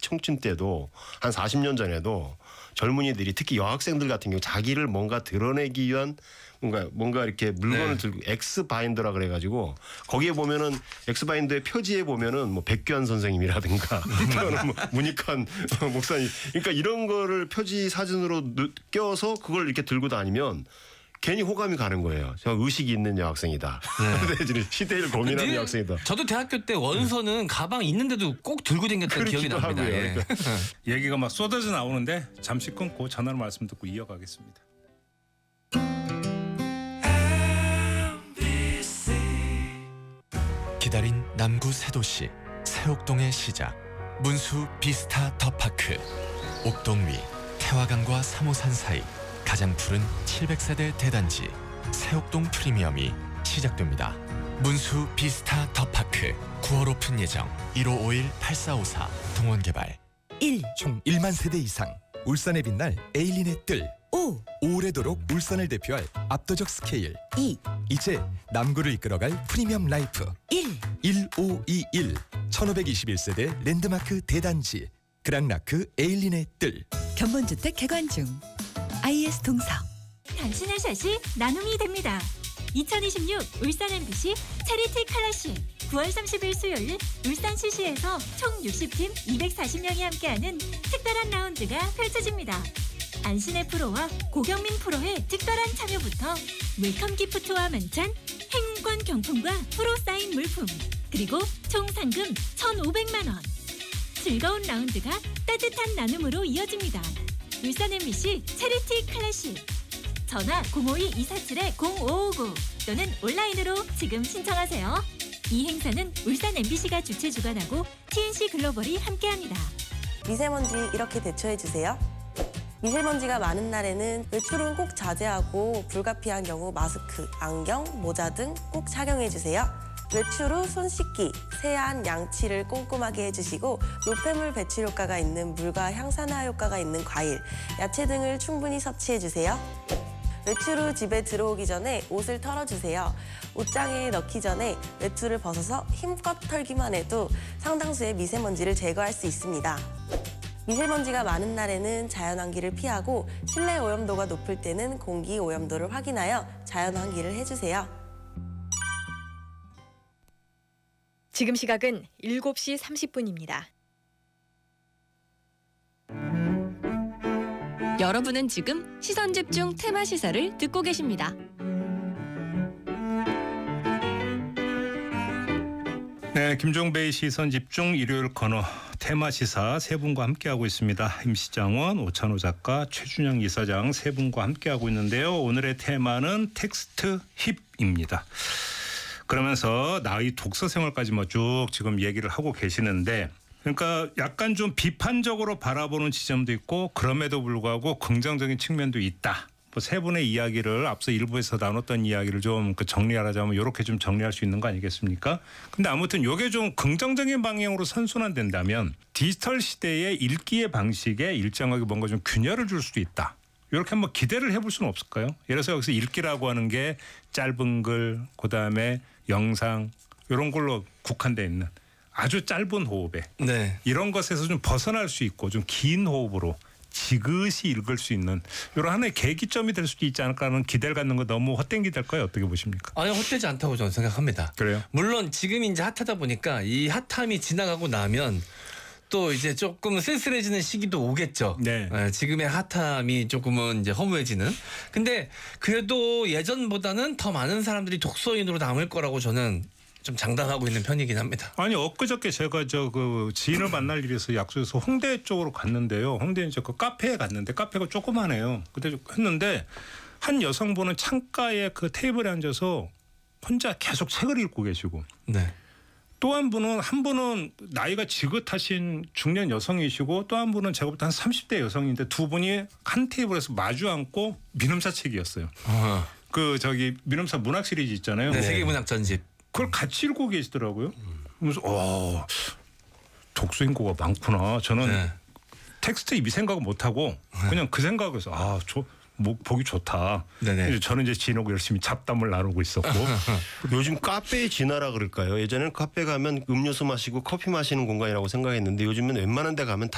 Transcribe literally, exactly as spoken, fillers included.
청춘 때도 한 사십 년 전에도 젊은이들이 특히 여학생들 같은 경우 자기를 뭔가 드러내기 위한 뭔가 뭔가 이렇게 물건을 네. 들고 엑스 바인더라 그래가지고 거기에 보면은 엑스 바인더의 표지에 보면은 뭐 백규환 선생님이라든가 또는 뭐 문익환 목사님 그러니까 이런 거를 표지 사진으로 껴서 그걸 이렇게 들고 다니면 괜히 호감이 가는 거예요. 저 의식이 있는 여학생이다. 네. 시대를 고민하는 늘, 여학생이다. 저도 대학교 때 원서는 가방 있는데도 꼭 들고 다녔던 기억이 그렇기도 납니다. 하고요. 예. 그러니까. 얘기가 막 쏟아져 나오는데 잠시 끊고 전화로 말씀 듣고 이어가겠습니다. 기다린 남구 새도시 새옥동의 시작 문수 비스타 더파크 옥동 위 태화강과 삼호산 사이 가장 푸른 칠백 세대 대단지 새옥동 프리미엄이 시작됩니다. 문수 비스타 더파크 구월 오픈 예정 일오오일 팔사오사 동원개발 일. 총 일만 세대 이상 울산에 빛날 에일린의 뜰 오. 오래도록 울산을 대표할 압도적 스케일 이. 이제 남구를 이끌어갈 프리미엄 라이프 일. 일오이일 천오백이십일 세대 랜드마크 대단지 그랑라크 에일린의 뜰 견본주택 개관 중. 아이에스 동서. 당신의 샷이 나눔이 됩니다. 이천이십육 울산 엠비씨 체리티 칼라시 구월 삼십일 수요일 울산 씨씨에서 총 육십 팀 이백사십 명이 함께하는 특별한 라운드가 펼쳐집니다. 안신의 프로와 고경민 프로의 특별한 참여부터 웰컴 기프트와 만찬, 행운권 경품과 프로 사인 물품, 그리고 총 상금 천오백만 원. 즐거운 라운드가 따뜻한 나눔으로 이어집니다. 울산 엠비씨 체리티 클래식. 전화 공오이 이사칠 공오오구 또는 온라인으로 지금 신청하세요. 이 행사는 울산 엠비씨가 주최 주관하고 티엔씨 글로벌이 함께합니다. 미세먼지 이렇게 대처해주세요. 미세먼지가 많은 날에는 외출은 꼭 자제하고 불가피한 경우 마스크, 안경, 모자 등 꼭 착용해주세요. 외출 후 손 씻기, 세안, 양치를 꼼꼼하게 해주시고 노폐물 배출 효과가 있는 물과 향산화 효과가 있는 과일, 야채 등을 충분히 섭취해주세요. 외출 후 집에 들어오기 전에 옷을 털어주세요. 옷장에 넣기 전에 외투를 벗어서 힘껏 털기만 해도 상당수의 미세먼지를 제거할 수 있습니다. 미세먼지가 많은 날에는 자연환기를 피하고 실내 오염도가 높을 때는 공기 오염도를 확인하여 자연환기를 해주세요. 지금 시각은 일곱 시 삼십 분입니다. 여러분은 지금 시선집중 테마 시사를 듣고 계십니다. 네, 김종배의 시선집중 일요일 코너 테마 시사 세 분과 함께하고 있습니다. 임시장원, 오찬호 작가, 최준영 이사장 세 분과 함께하고 있는데요. 오늘의 테마는 텍스트 힙입니다. 그러면서 나의 독서 생활까지 뭐 쭉 지금 얘기를 하고 계시는데 그러니까 약간 좀 비판적으로 바라보는 지점도 있고 그럼에도 불구하고 긍정적인 측면도 있다. 뭐 세 분의 이야기를 앞서 일부에서 나눴던 이야기를 좀 정리하자면 이렇게 좀 정리할 수 있는 거 아니겠습니까? 근데 아무튼 이게 좀 긍정적인 방향으로 선순환된다면 디지털 시대의 읽기의 방식에 일정하게 뭔가 좀 균열을 줄 수도 있다. 이렇게 한번 기대를 해볼 수는 없을까요? 예를 들어서 여기서 읽기라고 하는 게 짧은 글, 그다음에 영상 이런 걸로 국한돼 있는 아주 짧은 호흡에 네. 이런 것에서 좀 벗어날 수 있고 좀 긴 호흡으로 지그시 읽을 수 있는 이런 하나의 계기점이 될 수도 있지 않을까 하는 기대를 갖는 거 너무 헛된 기대일까요? 어떻게 보십니까? 아니 헛되지 않다고 저는 생각합니다. 그래요? 물론 지금 이제 핫하다 보니까 이 핫함이 지나가고 나면 또 이제 조금 쓸쓸해지는 시기도 오겠죠. 네. 네, 지금의 핫함이 조금은 이제 허무해지는. 근데 그래도 예전보다는 더 많은 사람들이 독서인으로 남을 거라고 저는 좀 장담하고 있는 편이긴 합니다. 아니 엊그저께 제가 저 그 지인을 만날 일이 있어서 약속해서 홍대 쪽으로 갔는데요. 홍대 이제 그 카페에 갔는데 카페가 조그만해요. 그때 했는데 한 여성분은 창가에 그 테이블에 앉아서 혼자 계속 책을 읽고 계시고. 네. 또 한 분은 한 분은 나이가 지긋하신 중년 여성이시고 또 한 분은 제가 볼 때 한 삼십 대 여성인데 두 분이 한 테이블에서 마주 앉고 민음사 책이었어요. 어. 그 저기 민음사 문학 시리즈 있잖아요. 네, 세계문학 전집. 그걸 같이 읽고 계시더라고요. 그래서 와 독서 인구가 많구나. 저는 네. 텍스트 이 생각을 못 하고 그냥 그 생각에서 아, 저 뭐 보기 좋다. 네네. 저는 이제 지인하고 열심히 잡담을 나누고 있었고. 요즘 카페의 진화라 그럴까요? 예전에는 카페 가면 음료수 마시고 커피 마시는 공간이라고 생각했는데 요즘은 웬만한 데 가면